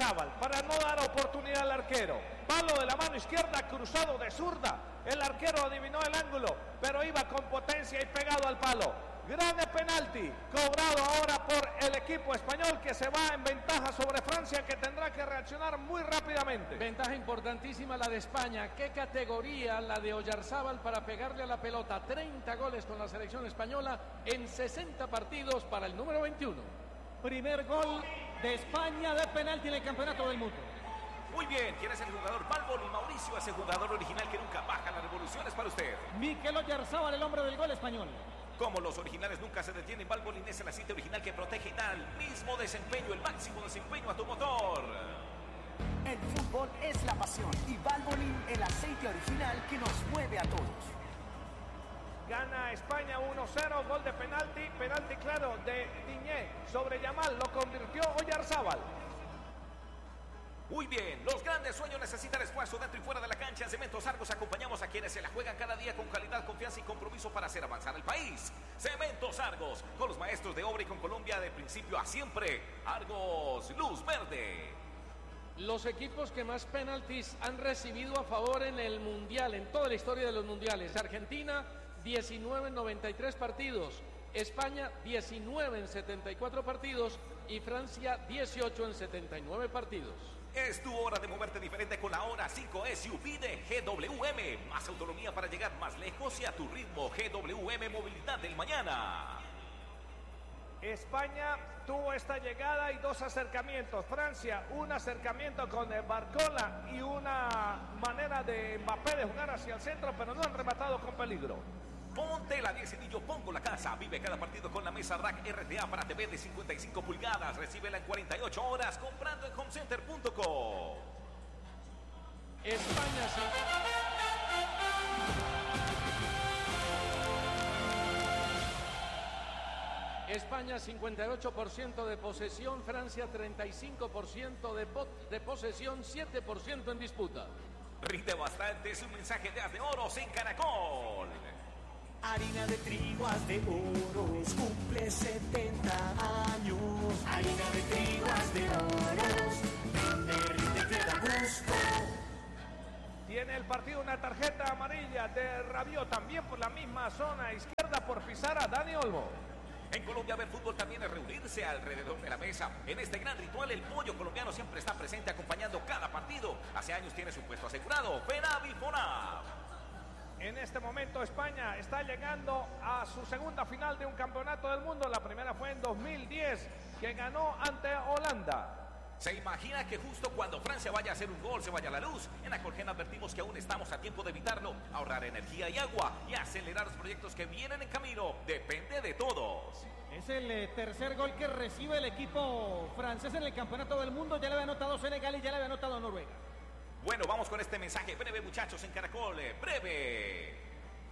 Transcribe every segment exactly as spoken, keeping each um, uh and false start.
Oyarzábal para no dar oportunidad al arquero. Palo de la mano izquierda, cruzado de zurda. El arquero adivinó el ángulo, pero iba con potencia y pegado al palo. Grande penalti, cobrado ahora por el equipo español, que se va en ventaja sobre Francia, que tendrá que reaccionar muy rápidamente. Ventaja importantísima la de España. Qué categoría la de Oyarzábal para pegarle a la pelota. treinta goles con la selección española en sesenta partidos para el número veintiuno. Primer gol de España de penalti en el Campeonato del Mundo. Muy bien, ¿quién es el jugador? Balboni Mauricio, ese jugador original que nunca baja las revoluciones para usted. Mikel Oyarzábal, el hombre del gol español. Como los originales nunca se detienen, Balboni es el aceite original que protege y da el mismo desempeño, el máximo desempeño a tu motor. El fútbol es la pasión y Valvoline, el aceite original que nos mueve a todos. Gana España uno cero, gol de penalti, penalti claro de Diñé sobre Yamal, lo convirtió Oyarzábal. Muy bien, los grandes sueños necesitan esfuerzo dentro y fuera de la cancha. En Cementos Argos acompañamos a quienes se la juegan cada día con calidad, confianza y compromiso para hacer avanzar al país. Cementos Argos, con los maestros de obra y con Colombia de principio a siempre. Argos, luz verde. Los equipos que más penaltis han recibido a favor en el Mundial, en toda la historia de los Mundiales. Argentina, diecinueve en noventa y tres partidos. España, diecinueve en setenta y cuatro partidos. Y Francia, dieciocho en setenta y nueve partidos. Es tu hora de moverte diferente con la Hora cinco S U V de G W M. Más autonomía para llegar más lejos y a tu ritmo. G W M Movilidad del Mañana. España tuvo esta llegada y dos acercamientos. Francia, un acercamiento con Barcola y una manera de Mbappé de jugar hacia el centro, pero no han rematado con peligro. Ponte la diez y yo pongo la casa. Vive cada partido con la mesa Rack R T A para T V de cincuenta y cinco pulgadas. Recíbela en cuarenta y ocho horas comprando en homecenter punto com. España sí. España cincuenta y ocho por ciento de posesión, Francia treinta y cinco por ciento de, po de posesión, siete por ciento en disputa. Rinde bastante, es un mensaje de Haz de Oros en Caracol. Harina de trigo Haz de Oros cumple setenta años. Harina de trigo Haz de Oros, rinde, rinde, te da gusto. Tiene el partido una tarjeta amarilla de Rabiot, también por la misma zona izquierda por pisar a Dani Olmo. En Colombia ver fútbol también es reunirse alrededor de la mesa. En este gran ritual el pollo colombiano siempre está presente acompañando cada partido. Hace años tiene su puesto asegurado. Fenavi Fonab. En este momento España está llegando a su segunda final de un campeonato del mundo. La primera fue en dos mil diez, que ganó ante Holanda. ¿Se imagina que justo cuando Francia vaya a hacer un gol se vaya la luz? En Acolgen advertimos que aún estamos a tiempo de evitarlo, ahorrar energía y agua y acelerar los proyectos que vienen en camino. Depende de todos. Es el eh, tercer gol que recibe el equipo francés en el Campeonato del Mundo. Ya le había anotado Senegal y ya le había anotado Noruega. Bueno, vamos con este mensaje breve, muchachos, en Caracol. Breve.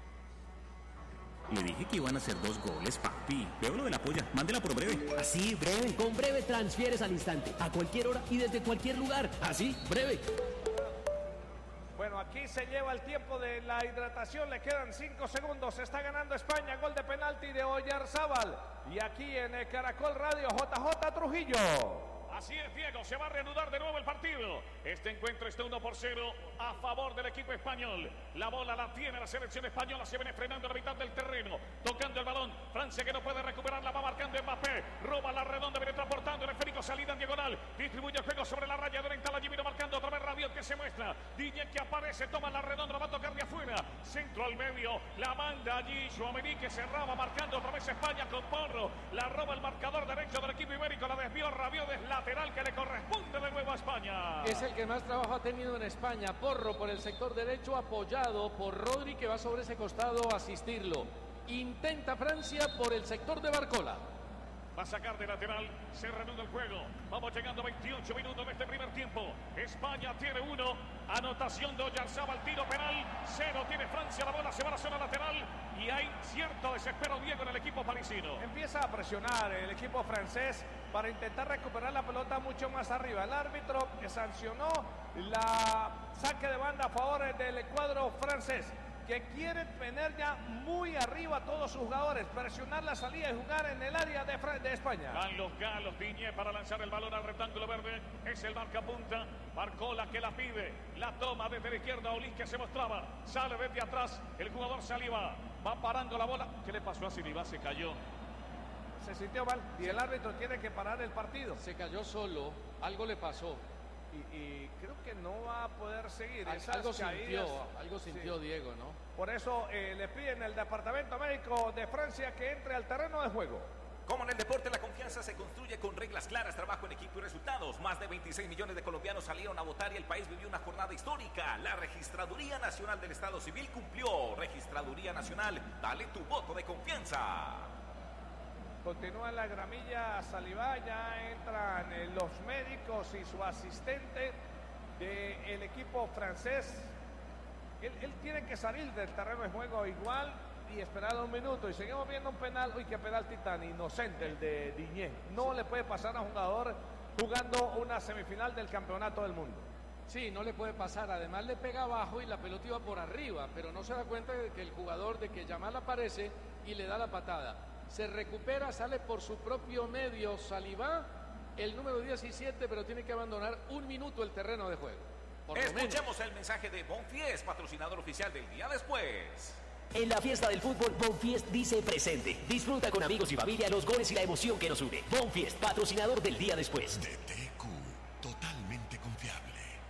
Le dije que iban a hacer dos goles, papi. Veo lo de la polla. Mándela por breve. Así, breve. Con breve transfieres al instante, a cualquier hora y desde cualquier lugar. Así, breve. Bueno, aquí se lleva el tiempo de la hidratación. Le quedan cinco segundos. Está ganando España. Gol de penalti de Oyarzábal. Y aquí en el Caracol Radio, J J Trujillo. Así es, Diego, se va a reanudar de nuevo el partido. Este encuentro está uno por cero a favor del equipo español. La bola la tiene la selección española, se viene frenando a la mitad del terreno, tocando el balón. Francia, que no puede recuperarla, va marcando Mbappé. Roba la redonda, viene transportando el esférico, salida en diagonal. Distribuye el juego sobre la raya de oriental, allí viene marcando otra vez Rabiot, que se muestra. Diñé, que aparece, toma la redonda, va a tocar de afuera. Centro al medio, la manda allí Tchouaméni, que cerraba, marcando otra vez España con Porro. La roba el marcador derecho del equipo ibérico, la desvió Rabiot, es lateral que le corresponde de nuevo a España. Es el que más trabajo ha tenido en España. Porro por el sector derecho, apoyado por Rodri, que va sobre ese costado a asistirlo. Intenta Francia por el sector de Barcola. Va a sacar de lateral, se reanuda el juego. Vamos llegando a veintiocho minutos de este primer tiempo. España tiene uno, anotación de Oyarzábal, tiro penal. Cero tiene Francia, la bola se va a la zona lateral. Y hay cierto desespero, Diego, en el equipo parisino. Empieza a presionar el equipo francés para intentar recuperar la pelota mucho más arriba. El árbitro sancionó la saque de banda a favor del cuadro francés. que quiere tener ya muy arriba a todos sus jugadores, presionar la salida y jugar en el área de, de España. Van los galos, Diñé para lanzar el balón al rectángulo verde, es el marcapunta, Barcola que la pide, la toma desde la izquierda, Olís que se mostraba, sale desde atrás, el jugador Saliba, va parando la bola. ¿Qué le pasó a Saliba? Se cayó. Se sintió mal y el árbitro tiene que parar el partido. Se cayó solo, algo le pasó. Y, y creo que no va a poder seguir. Al, Esas algo caídas, sintió, algo sintió sí. Diego, ¿no? Por eso eh, le piden al Departamento Médico de Francia que entre al terreno de juego. Como en el deporte, la confianza se construye con reglas claras, trabajo en equipo y resultados. Más de veintiséis millones de colombianos salieron a votar y el país vivió una jornada histórica. La Registraduría Nacional del Estado Civil cumplió. Registraduría Nacional, dale tu voto de confianza. Continúa la gramilla Saliba, ya entran eh, los médicos y su asistente del equipo francés. Él, él tiene que salir del terreno de juego igual y esperar un minuto. Y seguimos viendo un penal. Uy, qué penalti tan inocente el de Diñé. No le puede pasar a un jugador jugando una semifinal del campeonato del mundo. Sí, no le puede pasar. Además le pega abajo y la pelota iba por arriba, pero no se da cuenta de que el jugador, de que Yamal aparece y le da la patada. Se recupera, sale por su propio medio Saliba, el número diecisiete, pero tiene que abandonar un minuto el terreno de juego. Por Escuchemos el mensaje de Bonfies, patrocinador oficial del día después. En la fiesta del fútbol, Bonfiest dice presente. Disfruta con amigos y familia los goles y la emoción que nos une. Bonfiest, patrocinador del día después. D T Q, totalmente confiable.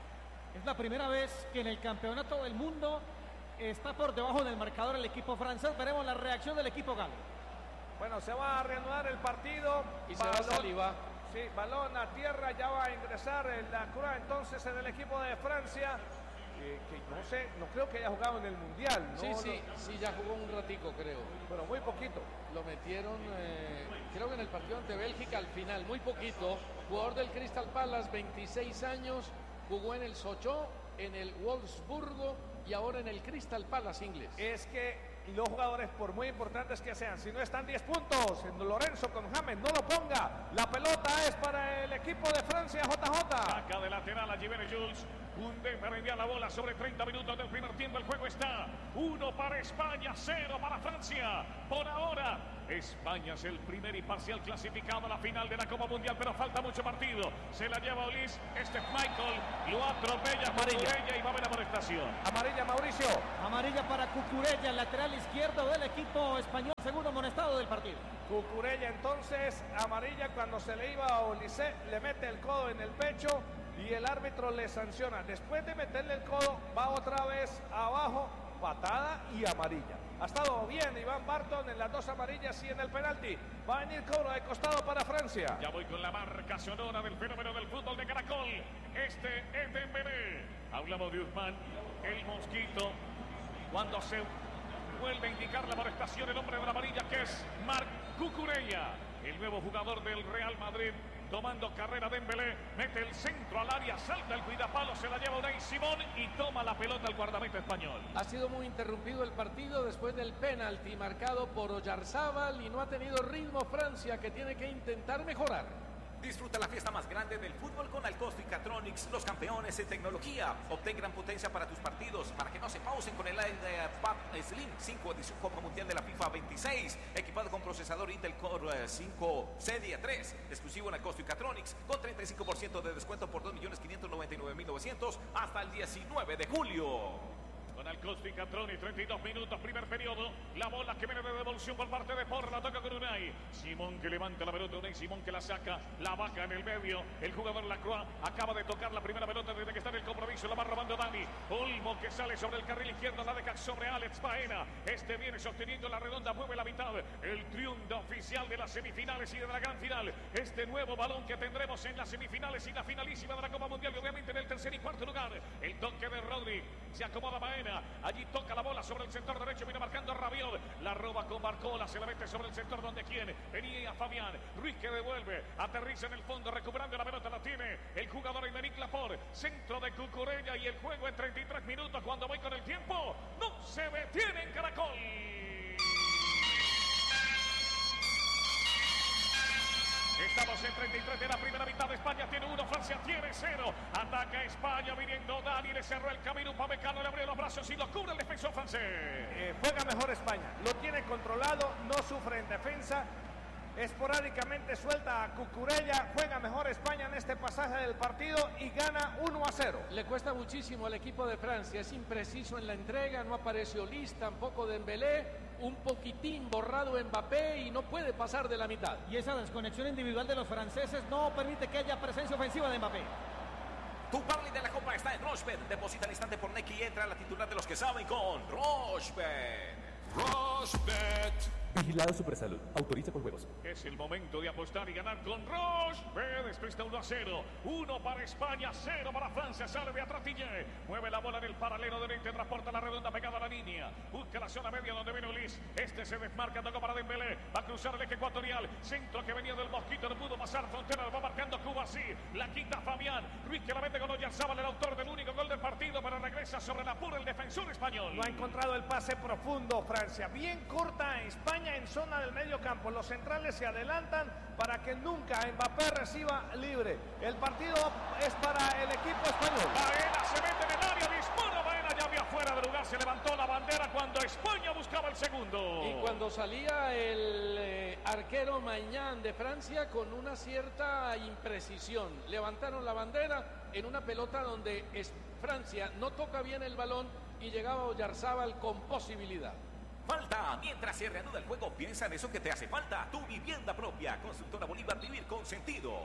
Es la primera vez que en el campeonato del mundo está por debajo del marcador el equipo francés. Veremos la reacción del equipo galo. Bueno, se va a reanudar el partido. Y se va Saliba. Sí, balón a tierra, ya va a ingresar en la cura entonces en el equipo de Francia. Eh, que no sé, no creo que haya jugado en el Mundial. ¿no? Sí, sí, sí, ya jugó un ratico, creo. Pero muy poquito. Lo metieron, eh, creo que en el partido ante Bélgica al final, muy poquito. Jugador del Crystal Palace, veintiséis años, jugó en el Sochaux, en el Wolfsburgo y ahora en el Crystal Palace inglés. Es que los jugadores, por muy importantes que sean, si no están diez puntos, en Lorenzo con James, no lo ponga. La pelota es para el equipo de Francia, J J. Saca de lateral a Giménez Jules. Hunde para enviar la bola sobre treinta minutos del primer tiempo. El juego está uno para España, cero para Francia. Por ahora, España es el primer y parcial clasificado a la final de la Copa Mundial, pero falta mucho partido. Se la lleva Olís, este es Michael, lo atropella Cucurella y va a haber amonestación. Amarilla, Mauricio. Amarilla para Cucurella, el lateral izquierdo del equipo español, segundo amonestado del partido. Cucurella entonces, amarilla cuando se le iba a Olise, le mete el codo en el pecho y el árbitro le sanciona. Después de meterle el codo, va otra vez abajo, patada y amarilla. Ha estado bien Iván Barton en las dos amarillas y en el penalti. Va a venir cobro de costado para Francia. Ya voy con la marca sonora del fenómeno del fútbol de Caracol. Este es Dembélé. Hablamos de Usman, el mosquito. Cuando se vuelve a indicar la amonestación, el hombre de la amarilla, que es Marc Cucurella, el nuevo jugador del Real Madrid. Tomando carrera Dembélé, mete el centro al área, salta el cuidapalo, se la lleva Unai Simón y toma la pelota el guardameta español. Ha sido muy interrumpido el partido después del penalti marcado por Oyarzábal y no ha tenido ritmo Francia, que tiene que intentar mejorar. Disfruta la fiesta más grande del fútbol con Alcosto y Catronics, los campeones en tecnología. Obtén gran potencia para tus partidos, para que no se pausen con el iPad Slim cinco edición Copa Mundial de la FIFA veintiséis, equipado con procesador Intel Core cinco Serie tres, exclusivo en Alcosto y Catronics, con treinta y cinco por ciento de descuento por dos millones quinientos noventa y nueve mil novecientos hasta el diecinueve de julio. Con Alcosto y Catronics, treinta y dos minutos, primer periodo. La bola que viene de devolución por parte de Porra, la toca con Unai. Simón que levanta la pelota, Unai Simón que la saca, la vaca en el medio. El jugador Lacroix acaba de tocar la primera pelota desde que está en el compromiso, la va robando Dani. Olmo que sale sobre el carril izquierdo, la deja sobre Alex Baena. Este viene sosteniendo la redonda, mueve la mitad. El triunfo oficial de las semifinales y de la gran final. Este nuevo balón que tendremos en las semifinales y la finalísima de la Copa Mundial, y obviamente en el tercer y cuarto lugar. El toque de Rodri, se acomoda Baena. Allí toca la bola sobre el sector derecho, viene marcando Rabiot, la roba con Barcola, se la mete sobre el sector donde quiere, venía Fabián, Ruiz que devuelve, aterriza en el fondo, recuperando la pelota, la tiene el jugador Aymeric Laporte, centro de Cucurella y el juego en treinta y tres minutos. Cuando voy con el tiempo, no se detiene en Caracol. Estamos en treinta y tres de la primera mitad. España tiene uno, Francia tiene cero. Ataca España viniendo Dani, le cerró el camino. Upamecano le abrió los brazos y lo cubre el defensor francés. Eh, juega mejor España, lo tiene controlado, no sufre en defensa. Esporádicamente suelta a Cucurella, juega mejor España en este pasaje del partido y gana uno a cero. Le cuesta muchísimo al equipo de Francia, es impreciso en la entrega, no apareció Liz, tampoco Dembélé, un poquitín borrado Mbappé y no puede pasar de la mitad. Y esa desconexión individual de los franceses no permite que haya presencia ofensiva de Mbappé. Tu parley de la Copa está en Rochebet. Deposita al instante por Nequi y entra la titular de los que saben con Rochebet. Rochebet. Vigilado Supersalud. Autoriza con juegos. Es el momento de apostar y ganar con Rochebet. Despista uno a cero. uno para España, cero para Francia. Sale Beatriz Tillé. Mueve la bola en el paralelo derecho. Transporta la redonda pegada a la línea. Busca la zona media donde viene Ulis. Este se desmarca. Toca para Dembélé. Va a cruzar el eje ecuatorial. Centro que venía del Mosquito. No pudo pasar. Frontera lo va marcando Cuba así. La quita Fabián. Ruiz que la mete con Oyarzábal, el autor del único gol del partido. Pero regresa sobre la pura el defensor español. No ha encontrado el pase profundo Francia. Bien corta España en zona del medio campo. Los centrales se adelantan para que nunca Mbappé reciba libre. El partido es para el equipo español. Baena se mete en el área, dispara Baena, ya había fuera de lugar, se levantó la bandera cuando España buscaba el segundo. Y cuando salía el eh, arquero Maignan de Francia con una cierta imprecisión, levantaron la bandera en una pelota donde es Francia no toca bien el balón y llegaba Oyarzábal con posibilidad. Falta. Mientras se reanuda el juego, piensa en eso que te hace falta. Tu vivienda propia. Constructora Bolívar, vivir con sentido.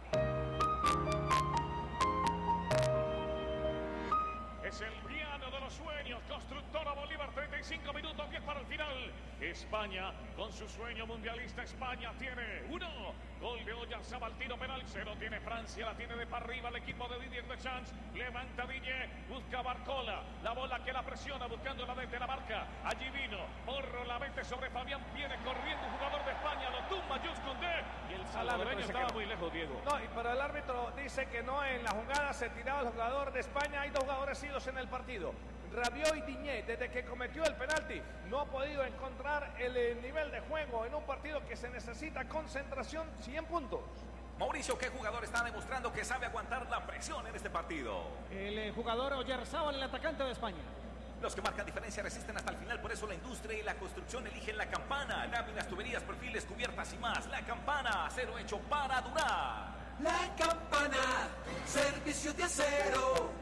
Es el piano de los sueños. Constructora Bolívar, treinta y cinco minutos, diez para el final. España, con su sueño mundialista, España tiene uno. Gol de Oyarzábal, tiro penal, cero tiene Francia, la tiene de para arriba el equipo de Didier Deschamps. Levanta Didier, busca Barcola. La bola que la presiona, buscando la desde la marca. Allí vino, Porro la mete sobre Fabián. Viene corriendo un jugador de España, lo tumba Jules Koundé. Y el salvadoreño estaba muy lejos, Diego. No, y pero el árbitro dice que no, en la jugada se tiraba el jugador de España. Hay dos jugadores idos en el partido. Rabiot y Diñé, desde que cometió el penalti, no ha podido encontrar el, el nivel de juego en un partido que se necesita concentración, cien puntos. Mauricio, ¿qué jugador está demostrando que sabe aguantar la presión en este partido? El eh, jugador Oyarzábal, el atacante de España. Los que marcan diferencia resisten hasta el final, por eso la industria y la construcción eligen La Campana. Láminas, tuberías, perfiles, cubiertas y más. La Campana, acero hecho para durar. La Campana, servicio de acero.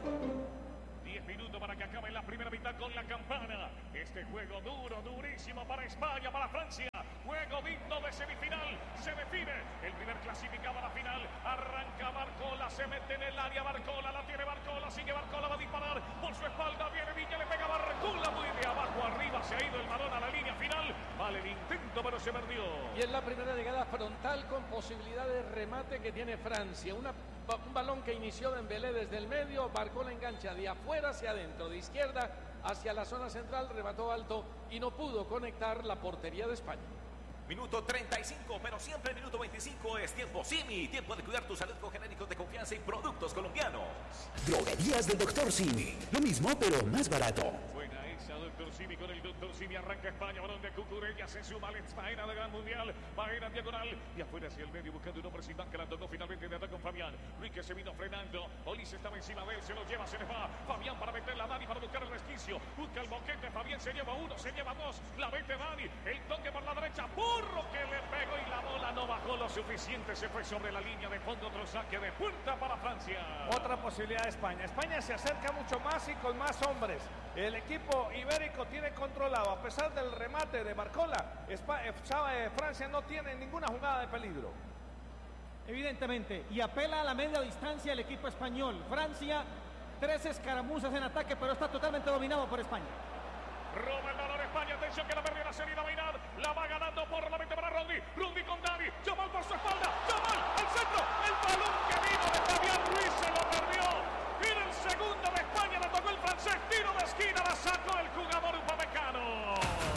diez minutos para que acabe la primera mitad con La Campana. Este juego duro, durísimo para España, para Francia. Juego digno de semifinal. Se define el primer clasificado a la final. Arranca Barcola, se mete en el área Barcola, la tiene Barcola, sigue Barcola, va a disparar por su espalda, viene Villa, le pega Barcola muy de abajo arriba, se ha ido el balón a la línea final. Vale el intento, pero se perdió. Y es la primera llegada frontal con posibilidad de remate que tiene Francia. Una, un balón que inició Dembélé desde el medio, Barcola engancha de afuera hacia adentro, de izquierda hacia la zona central, remató alto y no pudo conectar la portería de España. Minuto treinta y cinco, pero siempre el minuto veinticinco es tiempo Simi. Tiempo de cuidar tu salud con genéricos de confianza y productos colombianos. Droguerías del doctor Simi. Lo mismo, pero más barato. Buena esa, doctor Simi, con el doctor Simi arranca España, balón de Cucurella, se suma Alex Baena de Gran Mundial, Baena diagonal, y afuera hacia el medio buscando un hombre sin banca, la tocó finalmente de ataque con Fabián, Ruiz que se vino frenando, Olise estaba encima de él, se lo lleva, se le va, Fabián para meterla a Dani para buscar el resquicio, busca el boquete, Fabián se lleva uno, se lleva dos, la mete Dani, el toque por la derecha, Burro que le pegó y la bola no bajó lo suficiente, se fue sobre la línea de fondo, otro saque de puerta para Francia. Otra posibilidad de España. España se acerca mucho más y con más hombres. El equipo ibérico tiene controlado, a pesar del remate de Barcola, Espa eh, Francia no tiene ninguna jugada de peligro. Evidentemente, y apela a la media distancia el equipo español. Francia, tres escaramuzas en ataque, pero está totalmente dominado por España. Roba el balón España, atención que la perdió la serie, Maynard, la va ganando por la mente para Rodri, Rodri con Dani, Yamal por su espalda, Yamal al centro, el balón que vino de Fabián Ruiz se lo perdió, viene el segundo de España, le tocó el francés, tiro de esquina, la sacó el jugador Upamecano.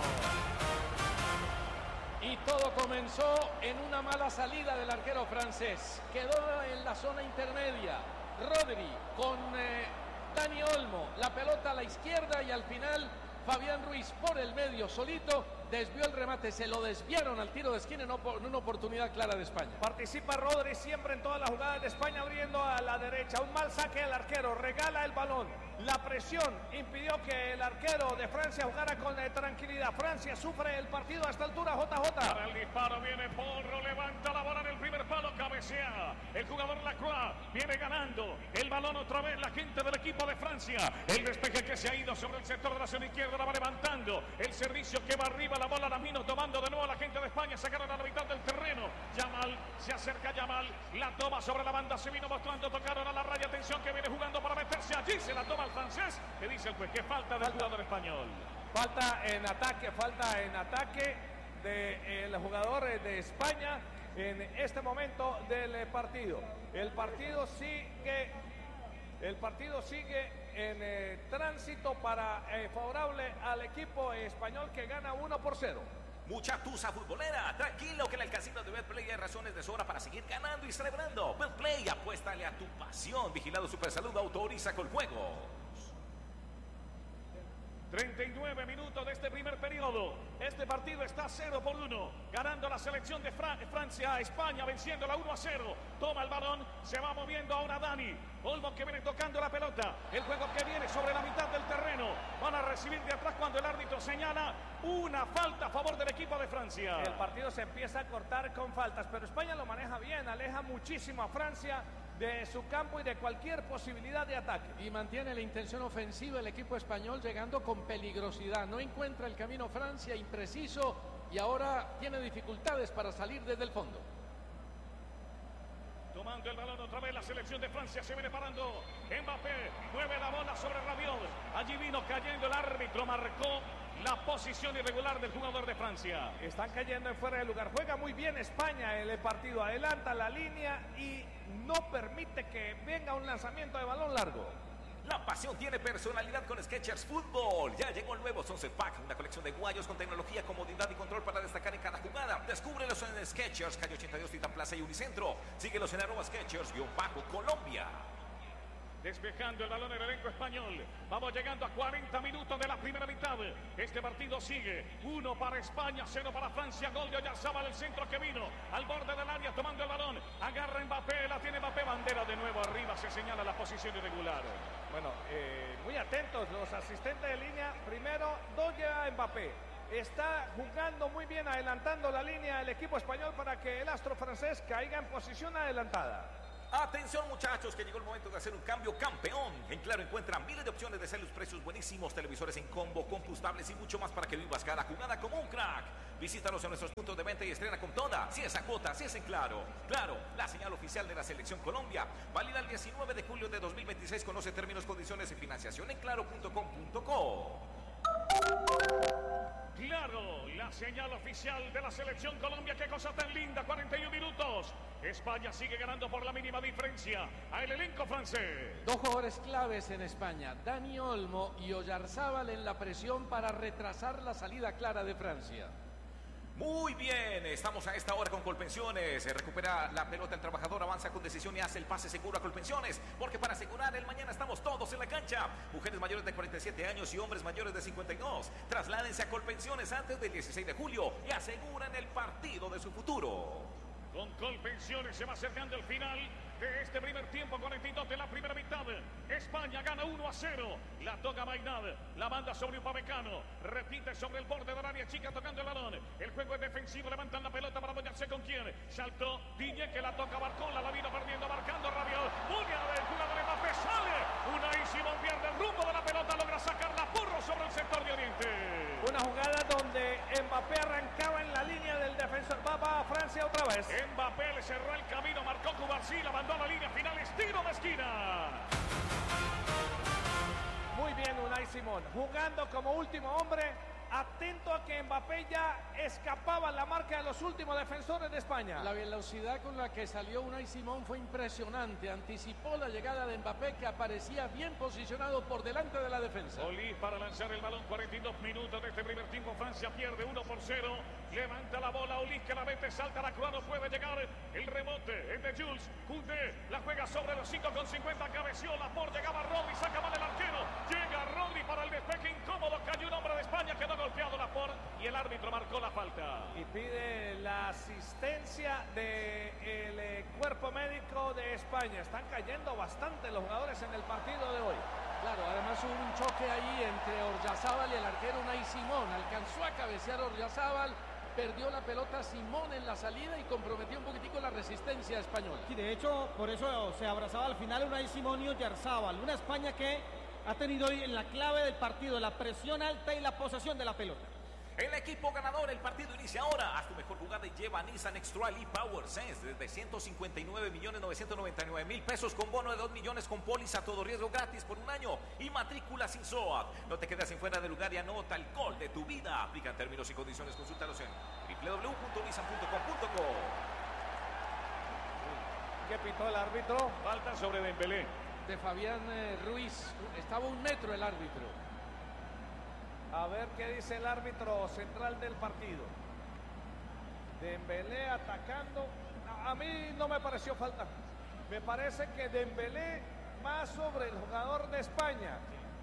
Y todo comenzó en una mala salida del arquero francés, quedó en la zona intermedia, Rodri con... Eh, Dani Olmo, la pelota a la izquierda y al final Fabián Ruiz por el medio solito, desvió el remate, se lo desviaron al tiro de esquina en una oportunidad clara de España. Participa Rodri siempre en todas las jugadas de España, abriendo a la derecha. Un mal saque del arquero, regala el balón. La presión impidió que el arquero de Francia jugara con eh, tranquilidad. Francia sufre el partido a esta altura, J J. Para el disparo viene Porro, levanta la bola en el primer palo, cabecea. El jugador Lacroix viene ganando. El balón otra vez, la gente del equipo de Francia. El despeje que se ha ido sobre el sector de la zona izquierda, la va levantando. El servicio que va arriba, la bola Lamino tomando de nuevo a la gente de España. Sacaron a la mitad del terreno. Yamal, se acerca Yamal, la toma sobre la banda, se vino mostrando, tocaron a la raya. Atención que viene jugando para meterse allí, se la toma el francés. ¿Qué dice el juez? Que falta del jugador español. Falta en ataque, falta en ataque del jugador de España en este momento del partido. El partido sigue, el partido sigue en eh, tránsito para eh, favorable al equipo español que gana uno por cero. Mucha tusa futbolera, tranquilo que en el casino de Betplay hay razones de sobra para seguir ganando y celebrando. Betplay, apuéstale a tu pasión. Vigilado Supersalud, autoriza con juego. treinta y nueve minutos de este primer periodo. Este partido está cero por uno. Ganando la selección de Fran Francia a España, venciéndola uno a cero. Toma el balón, se va moviendo ahora Dani. Olmo que viene tocando la pelota. El juego que viene sobre la mitad del terreno. Van a recibir de atrás cuando el árbitro señala una falta a favor del equipo de Francia. El partido se empieza a cortar con faltas, pero España lo maneja bien, aleja muchísimo a Francia de su campo y de cualquier posibilidad de ataque. Y mantiene la intención ofensiva el equipo español, llegando con peligrosidad. No encuentra el camino Francia, impreciso, y ahora tiene dificultades para salir desde el fondo. Tomando el balón otra vez la selección de Francia, se viene parando Mbappé, mueve la bola sobre Rabiot. Allí vino cayendo el árbitro, marcó la posición irregular del jugador de Francia. Están cayendo en fuera de lugar. Juega muy bien España en el partido, adelanta la línea y no permite que venga un lanzamiento de balón largo. La pasión tiene personalidad con Skechers Fútbol. Ya llegó el nuevo Sunset Pack, una colección de guayos con tecnología, comodidad y control para destacar en cada jugada. Descúbrelos en Skechers, calle ochenta y dos, Titán Plaza y Unicentro. Síguelos en arroba Skechers-Colombia. Despejando el balón el elenco español. Vamos llegando a cuarenta minutos de la primera mitad. Este partido sigue. Uno para España, cero para Francia. Gol de Oyarzabal, el centro que vino al borde del área tomando el balón. Agarra Mbappé, la tiene Mbappé. Bandera de nuevo arriba, se señala la posición irregular. Bueno, eh, muy atentos los asistentes de línea. Primero, dos lleva Mbappé. Está jugando muy bien, adelantando la línea el equipo español para que el astro francés caiga en posición adelantada. Atención muchachos, que llegó el momento de hacer un cambio campeón. En Claro encuentra miles de opciones de celos, precios buenísimos, televisores en combo, compostables y mucho más para que vivas cada jugada como un crack. Visítanos en nuestros puntos de venta y estrena con toda. Si es a cuota, si es en Claro. Claro, la señal oficial de la Selección Colombia. Válida el diecinueve de julio de dos mil veintiséis. Conoce términos, condiciones y financiación en claro punto com punto co. Claro, la señal oficial de la Selección Colombia. Qué cosa tan linda, cuarenta y uno minutos. España sigue ganando por la mínima diferencia al elenco francés. Dos jugadores claves en España, Dani Olmo y Oyarzabal en la presión para retrasar la salida clara de Francia. Muy bien, estamos a esta hora con Colpensiones. Recupera la pelota el trabajador, avanza con decisión y hace el pase seguro a Colpensiones, porque para asegurar el mañana estamos todos en la cancha. Mujeres mayores de cuarenta y siete años y hombres mayores de cincuenta y dos. Trasládense a Colpensiones antes del dieciséis de julio y aseguran el partido de su futuro. Con Colpensiones se va acercando el final de este primer tiempo, cuarenta y dos de la primera mitad. España gana uno a cero. La toca Maynard, la manda sobre Upamecano, repite sobre el borde del área chica tocando el balón. El juego es defensivo, levantan la pelota para apoyarse con quién. Saltó Diñe que la toca Barcola, la vino perdiendo, marcando Rabiot. Munia del jugador Mbappé, sale. Unai Simón pierde el rumbo de la pelota, logra sacarla Porro sobre el sector de Oriente. Una jugada donde Mbappé arrancaba en la línea del defensor. Va, va a Francia otra vez. Mbappé le cerró el camino, marcó Cubarsí, la mandó a la línea final, estiro de esquina. Muy bien Unai Simón, jugando como último hombre, atento a que Mbappé ya escapaba la marca de los últimos defensores de España. La velocidad con la que salió Unai Simón fue impresionante, anticipó la llegada de Mbappé, que aparecía bien posicionado por delante de la defensa. Olís para lanzar el balón, cuarenta y dos minutos de este primer tiempo. Francia pierde uno por cero. Levanta la bola, Ulis que la mete, salta la cruz, no puede llegar. El rebote es de Jules. Koundé la juega sobre los cinco con cincuenta. Cabeció Laporte, llegaba Rodri, saca mal el arquero. Llega Rodri para el despeje incómodo. Cayó un hombre de España, quedó golpeado Laporte y el árbitro marcó la falta. Y pide la asistencia del eh, cuerpo médico de España. Están cayendo bastante los jugadores en el partido de hoy. Claro, además hubo un choque ahí entre Oryazábal y el arquero Unai Simón. Alcanzó a cabecear Oryazábal, perdió la pelota Simón en la salida y comprometió un poquitico la resistencia española. Sí, de hecho, por eso se abrazaba al final Unai Simón y Oryazábal. Una España que ha tenido hoy en la clave del partido la presión alta y la posesión de la pelota. El equipo ganador, el partido inicia ahora. Haz tu mejor jugada y lleva Nissan X-Trail e-Power Sense desde ciento cincuenta y nueve millones novecientos noventa y nueve mil pesos con bono de dos millones con póliza todo riesgo gratis por un año y matrícula sin S O A T. No te quedes sin fuera de lugar y anota el gol de tu vida. Aplican términos y condiciones. Consúltalos en doble u doble u doble u punto nissan punto com punto co. ¿Qué pitó el árbitro? Falta sobre Dembélé. De Fabián eh, Ruiz. Estaba un metro el árbitro. A ver qué dice el árbitro central del partido. Dembélé atacando. A, a mí no me pareció falta. Me parece que Dembélé más sobre el jugador de España.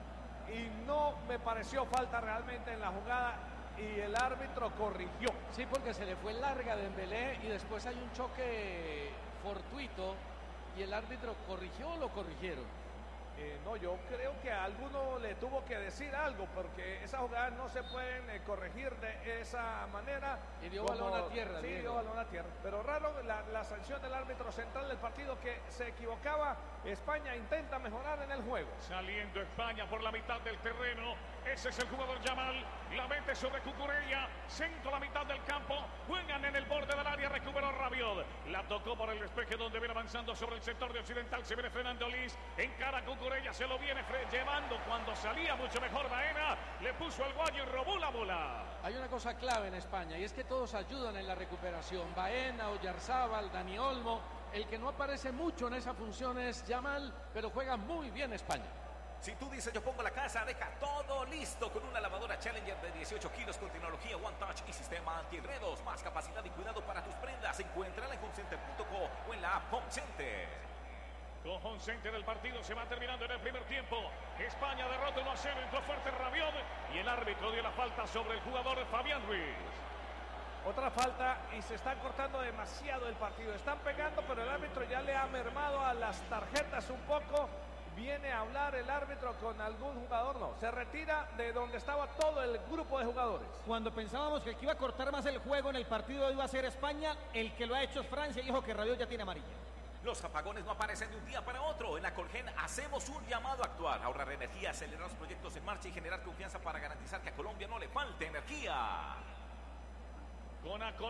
Y no me pareció falta realmente en la jugada. Y el árbitro corrigió. Sí, porque se le fue larga Dembélé y después hay un choque fortuito. ¿Y el árbitro corrigió o lo corrigieron? Eh, no, yo creo que a alguno le tuvo que decir algo, porque esas jugadas no se pueden eh, corregir de esa manera. Y dio como, balón a tierra. Sí, Diego. dio balón a tierra. Pero raro la, la sanción del árbitro central del partido que se equivocaba. España intenta mejorar en el juego. Saliendo España por la mitad del terreno. Ese es el jugador Yamal. La mete sobre Cucurella. Centro a la mitad del campo. Juegan en el borde del área. Recuperó Rabiot. La tocó por el despeje donde viene avanzando sobre el sector de occidental. Se viene Fernando Lis. Encara a Cucurella. Se lo viene llevando cuando salía mucho mejor Baena. Le puso el guayo y robó la bola. Hay una cosa clave en España y es que todos ayudan en la recuperación. Baena, Oyarzábal, Dani Olmo. El que no aparece mucho en esa función es Yamal, pero juega muy bien España. Si tú dices yo pongo la casa, deja todo listo con una lavadora Challenger de dieciocho kilos con tecnología One Touch y sistema anti-enredos. Más capacidad y cuidado para tus prendas. Encuéntrala en home center punto co o en la app Home Center. Con Home Center el partido se va terminando en el primer tiempo. España derrota uno a cero, entró fuerte Rabiot y el árbitro dio la falta sobre el jugador Fabián Ruiz. Otra falta y se está cortando demasiado el partido. Están pegando, pero el árbitro ya le ha mermado a las tarjetas un poco. Viene a hablar el árbitro con algún jugador, no. Se retira de donde estaba todo el grupo de jugadores. Cuando pensábamos que el que iba a cortar más el juego en el partido iba a ser España, el que lo ha hecho es Francia y dijo que Rabiot ya tiene amarilla. Los apagones no aparecen de un día para otro. En Acolgen hacemos un llamado a actuar, ahorrar energía, acelerar los proyectos en marcha y generar confianza para garantizar que a Colombia no le falte energía. Con Acolgen